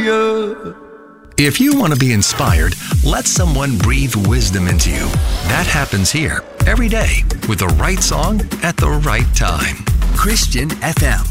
Hallelujah. If you want to be inspired, let someone breathe wisdom into you. That happens here every day with the right song at the right time. Christian FM.